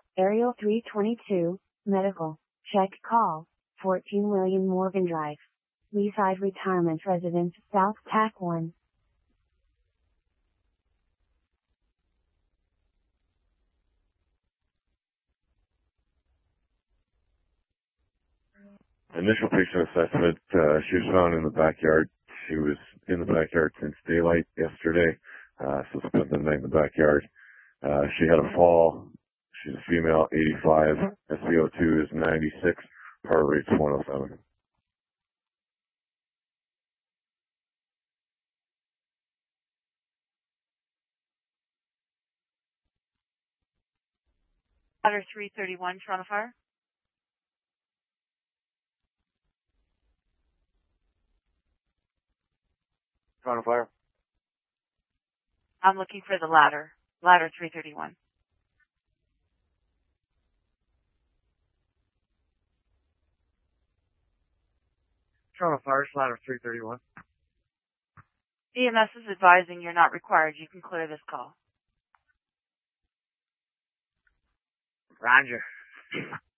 Aerial 322, medical, check call, 14 William Morgan Drive. Leaside Retirement Residence, South TAC 1. Initial patient assessment, she was found in the backyard. She was in the backyard since daylight yesterday, so spent the night in the backyard. She had a fall. She's a female, 85. SpO2 is 96. Heart rate's 107. Ladder 331, Toronto Fire. Toronto Fire. I'm looking for the ladder. Ladder 331. Toronto Fire, Ladder 331. EMS is advising you're not required. You can clear this call. Roger.